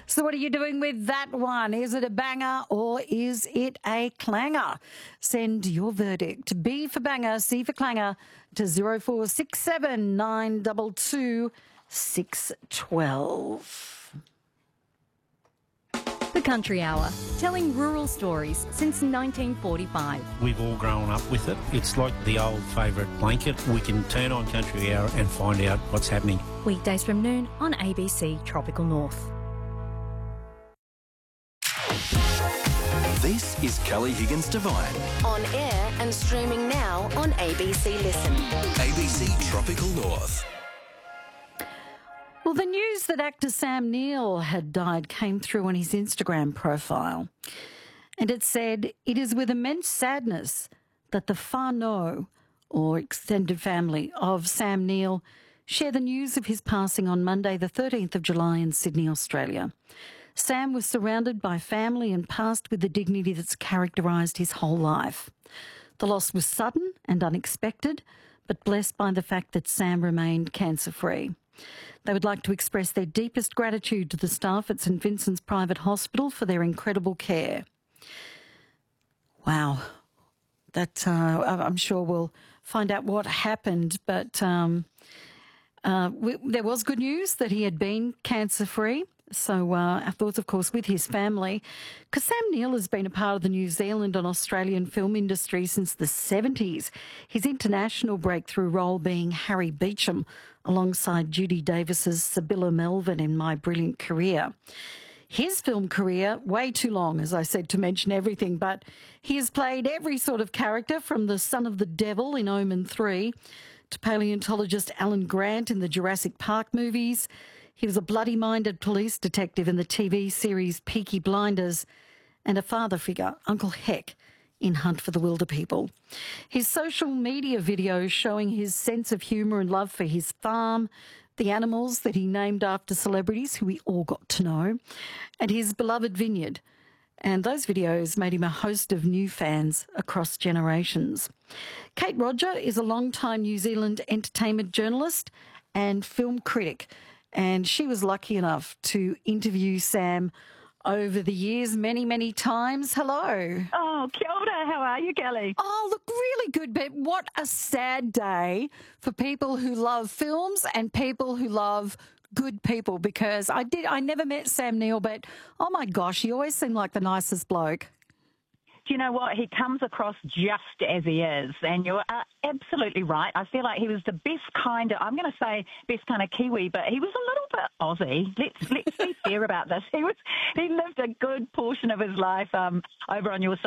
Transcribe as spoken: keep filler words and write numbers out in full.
So what are you doing with that one? Is it a banger or is it a clanger? Send your verdict. B for banger, C for clanger to zero four six seven nine two two six one two. The Country Hour, telling rural stories since nineteen forty-five. We've all grown up with it. It's like the old favourite blanket. We can turn on Country Hour and find out what's happening. Weekdays from noon on A B C Tropical North. This is Kelly Higgins Divine. On air and streaming now on A B C Listen. A B C Tropical North. Well, the news that actor Sam Neill had died came through on his Instagram profile. And it said, "It is with immense sadness that the whānau, or extended family, of Sam Neill share the news of his passing on Monday, the thirteenth of July in Sydney, Australia. Sam was surrounded by family and passed with the dignity that's characterised his whole life. The loss was sudden and unexpected, but blessed by the fact that Sam remained cancer-free. They would like to express their deepest gratitude to the staff at St Vincent's Private Hospital for their incredible care." Wow. That, uh, I'm sure we'll find out what happened, but um, uh, we, there was good news that he had been cancer-free. So uh, our thoughts, of course, with his family, because Sam Neill has been a part of the New Zealand and Australian film industry since the seventies. His international breakthrough role being Harry Beecham, alongside Judy Davis's Sibylla Melvin in My Brilliant Career. His film career, way too long, as I said, to mention everything, but he has played every sort of character, from the son of the devil in Omen three to paleontologist Alan Grant in the Jurassic Park movies. He was a bloody-minded police detective in the T V series Peaky Blinders, and a father figure, Uncle Heck, in Hunt for the Wilderpeople. His social media videos showing his sense of humour and love for his farm, the animals that he named after celebrities who we all got to know, and his beloved vineyard. And those videos made him a host of new fans across generations. Kate Roger is a long-time New Zealand entertainment journalist and film critic, and she was lucky enough to interview Sam over the years many, many times. Hello. Oh, kia ora. How are you, Kelly? Oh, look, really good, but what a sad day for people who love films and people who love good people, because I did, I never met Sam Neill, but oh my gosh, he always seemed like the nicest bloke. Do you know what? He comes across just as he is, and you're uh, absolutely right. I feel like he was the best kind of, I'm going to say best kind of Kiwi, but he was a little bit Aussie. Let's let's be fair about this. He was he lived a good portion of his life um, over on your side.